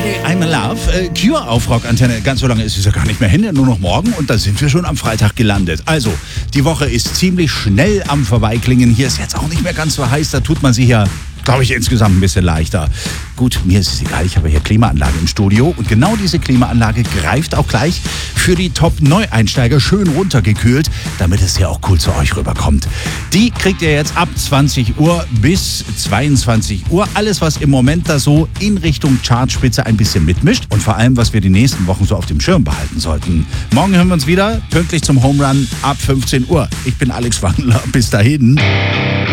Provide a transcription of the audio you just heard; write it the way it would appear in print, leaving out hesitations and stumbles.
Friday I'm in Love. Cure auf Rockantenne. Ganz so lange ist es ja gar nicht mehr hin, nur noch morgen. Und da sind wir schon am Freitag gelandet. Also, die Woche ist ziemlich schnell am Vorbeiklingen. Hier ist jetzt auch nicht mehr ganz so heiß. Da tut man sich ja, glaube ich, insgesamt ein bisschen leichter. Gut, mir ist es egal. Ich habe hier Klimaanlage im Studio. Und genau diese Klimaanlage greift auch gleich für die Top-Neueinsteiger schön runtergekühlt, damit es ja auch cool zu euch rüberkommt. Die kriegt ihr jetzt ab 20 Uhr bis 22 Uhr. Alles, was im Moment da so in Richtung Chartspitze ein bisschen mitmischt. Und vor allem, was wir die nächsten Wochen so auf dem Schirm behalten sollten. Morgen hören wir uns wieder, pünktlich zum Home Run ab 15 Uhr. Ich bin Alex Wangler. Bis dahin.